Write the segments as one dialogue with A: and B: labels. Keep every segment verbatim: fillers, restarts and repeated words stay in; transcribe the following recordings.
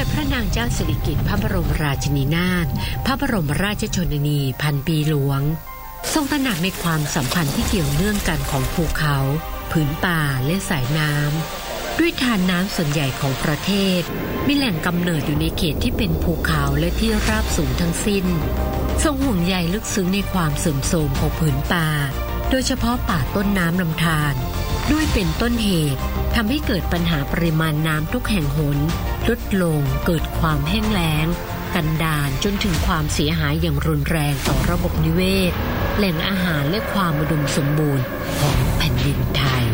A: พระนางเจ้าสิริกิติ์พระบรมราชินีนาถพระบรมราชชนนีพันปีหลวงทรงตระหนักในความสัมพันธ์ที่เกี่ยวเนื่องกันของภูเขาผืนป่าและสายน้ำด้วยทานน้ำส่วนใหญ่ของประเทศมีแหล่งกำเนิดอยู่ในเขตที่เป็นภูเขาและที่ราบสูงทั้งสิ้นทรงห่วงใยลึกซึ้งในความเสื่อมโทรมของผืนป่าโดยเฉพาะป่าต้นน้ำลำธารด้วยเป็นต้นเหตุทำให้เกิดปัญหาปริมาณน้ำทุกแห่งหนลดลงเกิดความแห้งแล้งกันดารจนถึงความเสียหายอย่างรุนแรงต่อระบบนิเวศแหล่งอาหารและความอุดมสมบูรณ์ของแผ่นดินไทย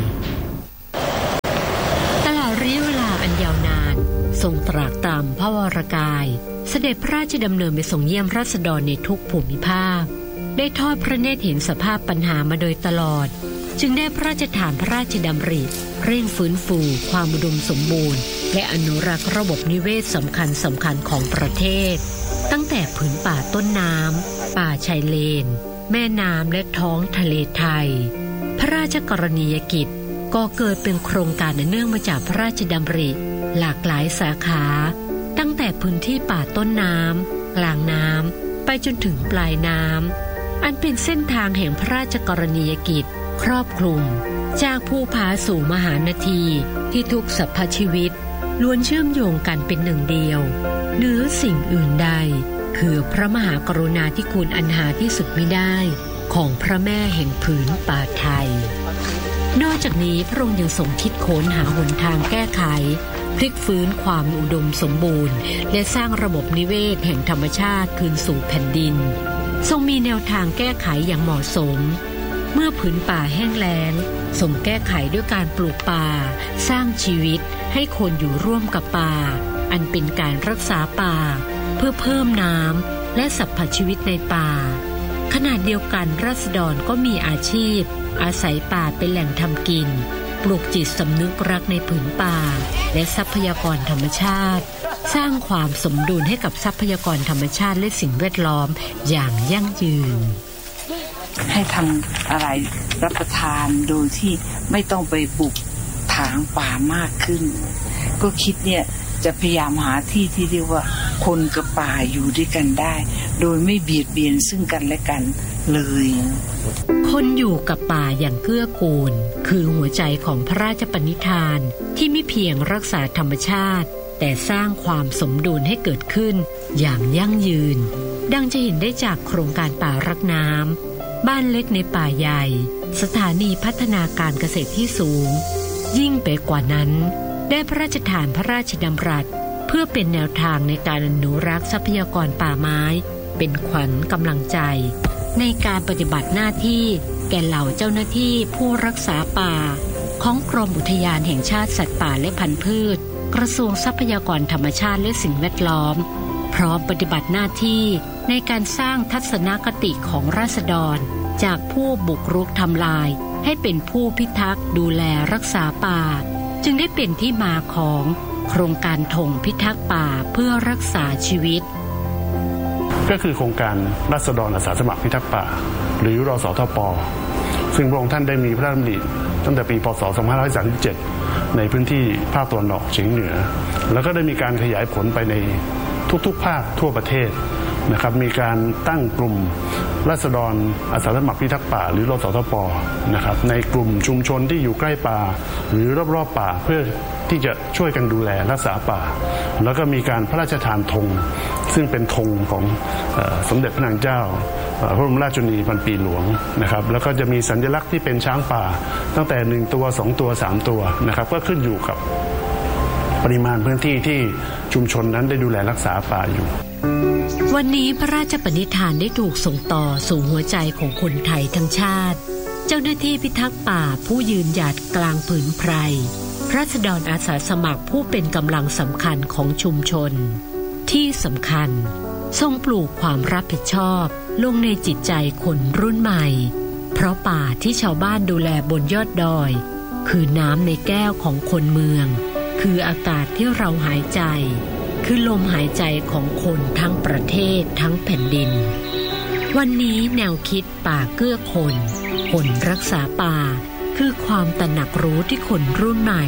A: ตลอดระยะเวลาอันยาวนานทรงตรากตรำพระวรกายเสด็จพระราชดำเนินไปทรงเยี่ยมราษฎรในทุกภูมิภาคได้ทอดพระเนตรเห็นสภาพปัญหามาโดยตลอดจึงได้พระราชทานพระราชดำริเร่งฟื้นฟูความอุดมสมบูรณ์และอนุรักษ์ระบบนิเวศสำคัญสำคัญของประเทศตั้งแต่ผืนป่าต้นน้ำป่าชายเลนแม่น้ำและท้องทะเลไทยพระราชกรณียกิจก็เกิดเป็นโครงการเนื่องมาจากพระราชดำริหลากหลายสาขาตั้งแต่พื้นที่ป่าต้นน้ำกลางน้ำไปจนถึงปลายน้ำอันเป็นเส้นทางแห่งพระราชกรณียกิจครอบคลุมจากภูผาสู่มหานาทีที่ทุกสรรพชีวิตล้วนเชื่อมโยงกันเป็นหนึ่งเดียวเหนือสิ่งอื่นใดคือพระมหากรุณาธิคุณอันหาที่สุดมิได้ของพระแม่แห่งผืนป่าไทยนอกจากนี้พระองค์ยังทรงคิดค้นหาหนทางแก้ไขพลิกฟื้นความอุดมสมบูรณ์และสร้างระบบนิเวศแห่งธรรมชาติคืนสู่แผ่นดินทรงมีแนวทางแก้ไขอย่างเหมาะสมเมื่อผืนป่าแห้งแล้งทรงแก้ไขด้วยการปลูกป่าสร้างชีวิตให้คนอยู่ร่วมกับป่าอันเป็นการรักษาป่าเพื่อเพิ่มน้ำและสรรพชีวิตในป่าขณะเดียวกันราษฎรก็มีอาชีพอาศัยป่าเป็นแหล่งทำกินปลูกจิตสำนึกรักในผืนป่าและทรัพยากรธรรมชาติสร้างความสมดุลให้กับทรัพยากรธรรมชาติและสิ่งแวดล้อมอย่างยั่งยืน
B: ให้ทำอะไรรับประทานโดยที่ไม่ต้องไปบุกถางป่ามากขึ้นก็คิดเนี่ยจะพยายามหาที่ที่เรียกว่าคนกับป่าอยู่ด้วยกันได้โดยไม่เบียดเบียนซึ่งกันและกันเลย
A: คนอยู่กับป่าอย่างเกื้อกูลคือหัวใจของพระราชปณิธานที่ไม่เพียงรักษาธรรมชาติแต่สร้างความสมดุลให้เกิดขึ้นอย่างยั่งยืนดังจะเห็นได้จากโครงการป่ารักน้ำบ้านเล็กในป่าใหญ่สถานีพัฒนาการเกษตรที่สูงยิ่งไปกว่านั้นได้พระราชทานพระราชดำรัสเพื่อเป็นแนวทางในการอนุรักษ์ทรัพยากรป่าไม้เป็นขวัญกำลังใจในการปฏิบัติหน้าที่แก่เหล่าเจ้าหน้าที่ผู้รักษาป่าของกรมอุทยานแห่งชาติสัตว์ป่าและพันธุ์พืชกระทรวงทรัพยากรธรรมชาติและสิ่งแวดล้อมพร้อมปฏิบัติหน้าที่ในการสร้างทัศนคติของราษฎรจากผู้บุกรุกทำลายให้เป็นผู้พิทักษ์ดูแลรักษาป่าจึงได้เป็นที่มาของโครงการธงพิทักษ์ป่าเพื่อรักษาชีวิต
C: ก็คือโครงการราษฎรอาสาสมัครพิทักษ์ป่าหรือรสทป.ซึ่งพระองค์ท่านได้มีพระราชดำริตั้งแต่ปีพศสองพันห้าร้อยสามสิบเจ็ดในพื้นที่ภาคตะวันออกเฉียงเหนือแล้วก็ได้มีการขยายผลไปในทุกๆภาคทั่วประเทศนะครับมีการตั้งกลุ่มราษฎรอาสาสมัครพิทักษ์ป่าหรือรสทป.นะครับในกลุ่มชุมชนที่อยู่ใกล้ป่าหรือรอบๆป่าเพื่อที่จะช่วยกันดูแลรักษาป่าแล้วก็มีการพระราชทานธงซึ่งเป็นธงของสมเด็จพระนางเจ้าพระบรมราชินีพันปีหลวงนะครับแล้วก็จะมีสัญลักษณ์ที่เป็นช้างป่าตั้งแต่หนึ่งตัวสองตัวสามตัวนะครับก็ขึ้นอยู่กับปริมาณพื้นที่ที่ชุมชนนั้นได้ดูแลรักษาป่าอยู่
A: วันนี้พระราชปณิธานได้ถูกส่งต่อสู่หัวใจของคนไทยทั้งชาติเจ้าหน้าที่พิทักษ์ป่าผู้ยืนหยัดกลางผืนไพรราษฎรอาสาสมัครผู้เป็นกำลังสำคัญของชุมชนที่สำคัญทรงปลูกความรับผิดชอบลงในจิตใจคนรุ่นใหม่เพราะป่าที่ชาวบ้านดูแลบนยอดดอยคือน้ำในแก้วของคนเมืองคืออากาศที่เราหายใจคือลมหายใจของคนทั้งประเทศทั้งแผ่นดินวันนี้แนวคิดป่าเกื้อคนคนรักษาป่าคือความตระหนักรู้ที่คนรุ่นใหม่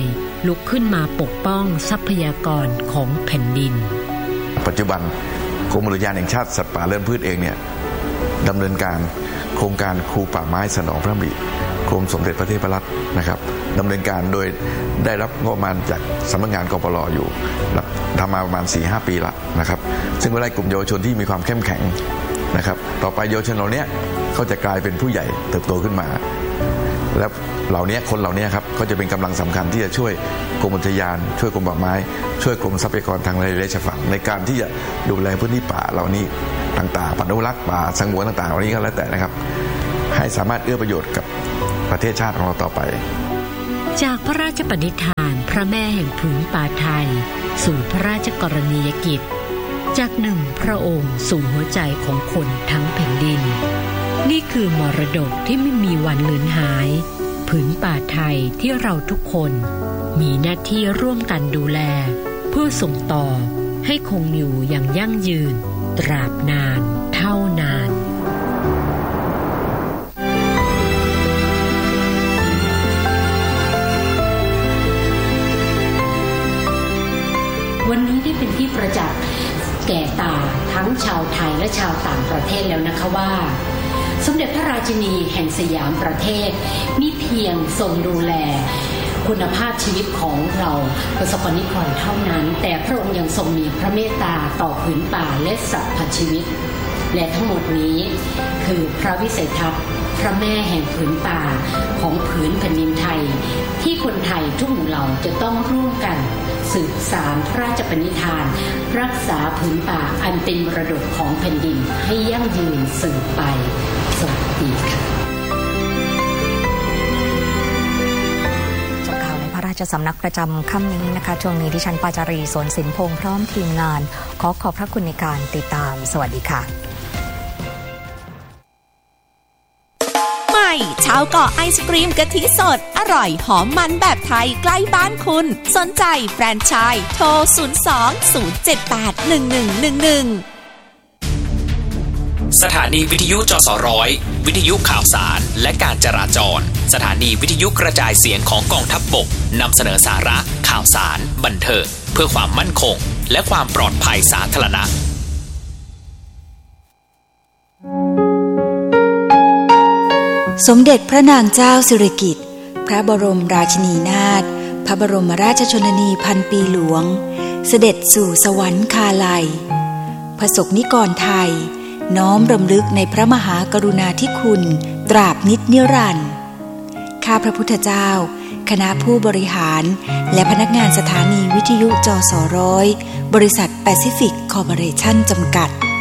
A: ลุกขึ้นมาปกป้องทรัพยากรของแผ่นดิน
D: ปัจจุบันกรมอุทยานแห่งชาติสัตว์ป่าและพืชเองเนี่ยดำเนินการโครงการคูป่าไม้สนองพระดำริกรมสมเด็จพระเทพรัตน์นะครับดำเนินการโดยได้รับงบประมาณจากสำนักงานกปร.อยู่ทำมาประมาณ สี่ถึงห้า ปีละนะครับซึ่งก็ได้กลุ่มเยาวชนที่มีความเข้มแข็งนะครับต่อไปเยาวชนเหล่านี้เขาจะกลายเป็นผู้ใหญ่เติบโตขึ้นมาแล้วเหล่านี้คนเหล่านี้ครับก็จะเป็นกำลังสำคัญที่จะช่วยกรมอุทยานช่วยกรมป่าไม้ช่วยกรมทรัพยากรทางทะเลและชายฝั่งในการที่จะดูแลพื้นที่ป่าเหล่านี้ต่างๆป่าอนุรักษ์ป่าสงวนต่างๆเหล่านี้ก็แล้วแต่นะครับให้สามารถเอื้อประโยชน์กับประเทศชาติของเราต่อไป
A: จากพระราชปณิธานพระแม่แห่งผืนป่าไทยสู่พระราชกรณียกิจจากหนึ่งพระองค์สู่หัวใจของคนทั้งแผ่นดินนี่คือมรดกที่ไม่มีวันเลือนหายผืนป่าไทยที่เราทุกคนมีหน้าที่ร่วมกันดูแลเพื่อส่งต่อให้คงอยู่อย่างยั่งยืนตราบนานเท่านานวันนี้ได้เป็นที่ประจักษ์แก่ตาทั้งชาวไทยและชาวต่างประเทศแล้วนะคะว่าสมเด็จพระราชินีแห่งสยามประเทศมิเพียงทรงดูแลคุณภาพชีวิตของเราประสบกนิกรเท่านั้นแต่พระองค์ยังทรงมีพระเมตตาต่อผืนป่าและสรรพชีวิตและทั้งหมดนี้คือพระวิสัยทัศน์พระแม่แห่งผืนป่าของผืนแผ่นดินไทยที่คนไทยทุกหมู่เหล่าจะต้องร่วมกันสืบสานพระราชปณิธานรักษาผืนป่าอันเป็นมรดกของแผ่นดินให้ยั่งยืนสืบไปสวัสดีค่ะ
E: จบข่าวในพระราชสำนักประจำค่ำนี้นะคะช่วงนี้ดิฉันปาจารีสวนสินพงษ์พร้อมทีมงานขอขอบพระคุณในการติดตามสวัสดีค่ะ
F: ชาวเกาะไอศกรีมกะทิสดอร่อยหอมมันแบบไทยใกล้บ้านคุณสนใจแฟรนไชส์โทรศูนย์ สอง ศูนย์ เจ็ด แปด หนึ่ง หนึ่ง หนึ่ง หนึ่ง
G: สถานีวิทยุจสร้อยวิทยุข่าวสารและการจราจรสถานีวิทยุกระจายเสียงของกองทัพบกนำเสนอสาระข่าวสารบันเทิงเพื่อความมั่นคงและความปลอดภัยสาธารณะ
H: สมเด็จพระนางเจ้าสิริกิติ์พระบรมราชินีนาถพระบรมราชชนนีพันปีหลวงเสด็จสู่สวรรคาลัยประสบนิกรไทยน้อมรำลึกในพระมหากรุณาธิคุณตราบนิจนิรันดร์ข้าพระพุทธเจ้าคณะผู้บริหารและพนักงานสถานีวิทยุจสร้อยบริษัทแปซิฟิกคอร์ปอเรชั่นจำกัด